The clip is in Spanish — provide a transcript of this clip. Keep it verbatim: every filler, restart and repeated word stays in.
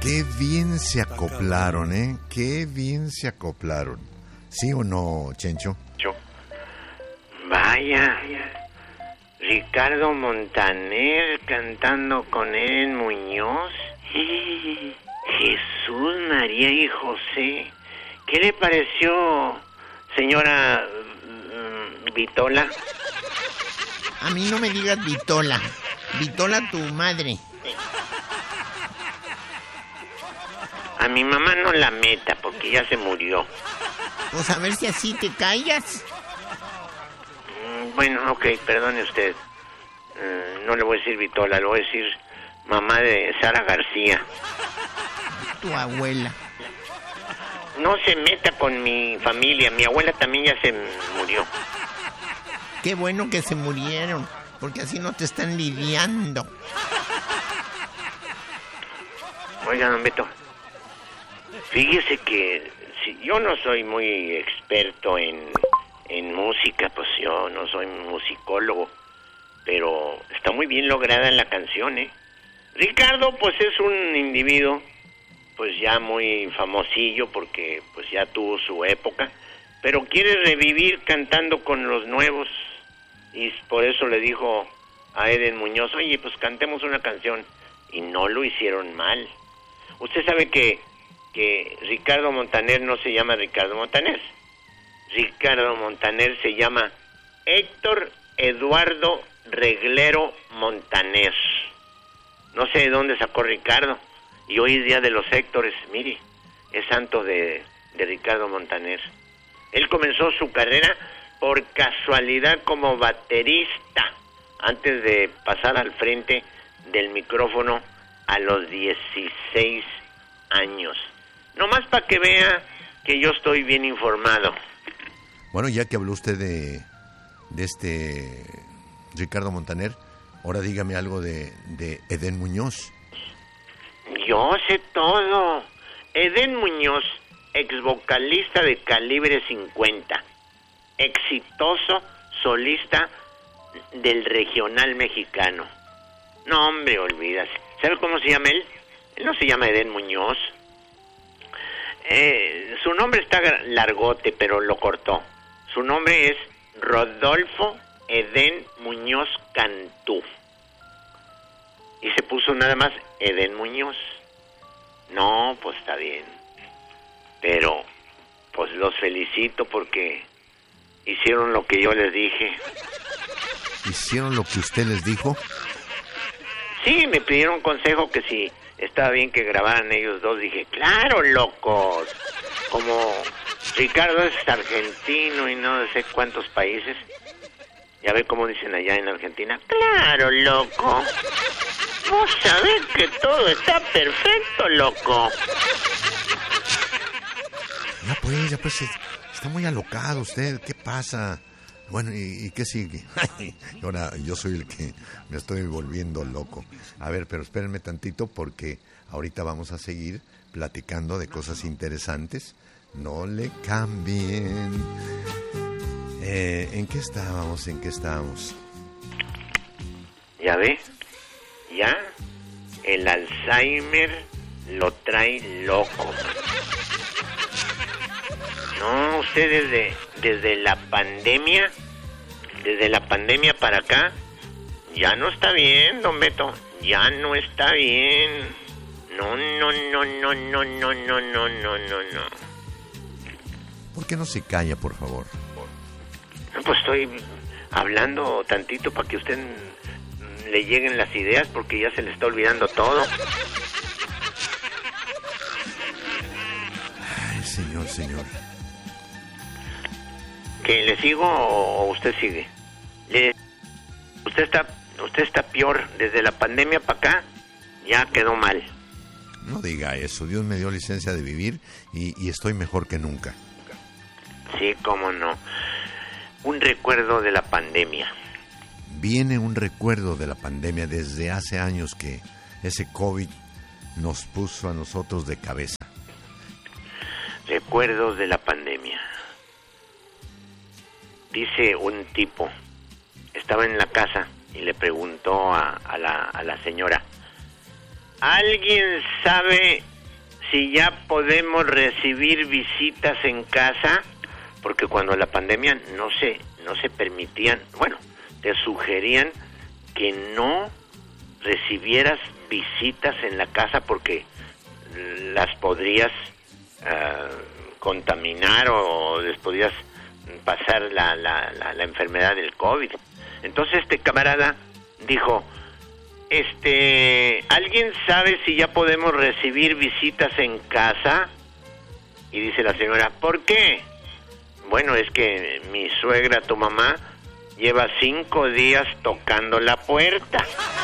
Qué bien se acoplaron, ¿eh? Qué bien se acoplaron. ¿Sí o no, Chencho? Yo. Vaya. Ricardo Montaner cantando con Eden Muñoz. Jesús, María y José. ¿Qué le pareció, señora um, Vitola? A mí no me digas Vitola. Vitola tu madre. A mi mamá no la meta porque ya se murió. Pues a ver si así te callas. Mm, bueno, ok, perdone usted. Uh, no le voy a decir Vitola, le voy a decir mamá de Sara García. Tu abuela. No se meta con mi familia. Mi abuela también ya se murió. Qué bueno que se murieron, porque así no te están lidiando. Oiga, don Beto, fíjese que si yo no soy muy experto en, en música, pues yo no soy musicólogo, pero está muy bien lograda la canción, ¿eh? Ricardo, pues es un individuo, pues ya muy famosillo, porque pues ya tuvo su época, pero quiere revivir cantando con los nuevos, y por eso le dijo a Eden Muñoz, oye, pues cantemos una canción, y no lo hicieron mal. Usted sabe que, que Ricardo Montaner no se llama Ricardo Montaner. Ricardo Montaner se llama Héctor Eduardo Reglero Montaner. No sé de dónde sacó Ricardo. Y hoy es día de los Héctores, mire, es santo de, de Ricardo Montaner. Él comenzó su carrera por casualidad como baterista, antes de pasar al frente del micrófono a los dieciséis años. Nomás para que vea que yo estoy bien informado. Bueno, ya que habló usted de, de este Ricardo Montaner, ahora dígame algo de, de Eden Muñoz. Yo sé todo. Eden Muñoz, ex vocalista de Calibre cincuenta, exitoso solista del regional mexicano. No, hombre, olvídase. ¿Sabe cómo se llama él? Él no se llama Eden Muñoz. Eh, su nombre está largote, pero lo cortó. Su nombre es Rodolfo Eden Muñoz Cantú. Y se puso nada más Eden Muñoz. No, pues está bien. Pero, pues los felicito porque hicieron lo que yo les dije. ¿Hicieron lo que usted les dijo? Sí, me pidieron consejo que si estaba bien que grabaran ellos dos. Dije, claro, locos. Como Ricardo es argentino y no sé cuántos países. Ya ve cómo dicen allá en Argentina. Claro, loco. Vos sabés que todo está perfecto, loco. Ya pues, ya pues, está muy alocado usted. ¿Qué pasa? Bueno, ¿y, y qué sigue? Ahora yo soy el que me estoy volviendo loco. A ver, pero espérenme tantito porque ahorita vamos a seguir platicando de cosas interesantes. No le cambien. Eh, ¿En qué estábamos? ¿En qué estábamos? ¿Ya ve? Ya el Alzheimer lo trae loco. No, usted desde, desde la pandemia, desde la pandemia para acá, ya no está bien, don Beto, ya no está bien. No, no, no, no, no, no, no, no, no, no, no. ¿Por qué no se calla, por favor? No, pues estoy hablando tantito para que usted le lleguen las ideas porque ya se le está olvidando todo. Ay, señor, señor. ¿Que le sigo o usted sigue? Le, usted está, usted está peor. Desde la pandemia para acá ya quedó mal. No diga eso. Dios me dio licencia de vivir y, y estoy mejor que nunca. Sí, cómo no. Un recuerdo de la pandemia. Viene un recuerdo de la pandemia desde hace años que ese COVID nos puso a nosotros de cabeza. Recuerdos de la pandemia. Dice un tipo, estaba en la casa y le preguntó a, a, la, a la señora, ¿alguien sabe si ya podemos recibir visitas en casa, porque cuando la pandemia no se, no se permitían, bueno, te sugerían que no recibieras visitas en la casa porque las podrías uh, contaminar o les podrías pasar la, la, la, la enfermedad del COVID. Entonces este camarada dijo, este, ¿alguien sabe si ya podemos recibir visitas en casa? Y dice la señora, ¿por qué? Bueno, es que mi suegra, tu mamá, lleva cinco días tocando la puerta.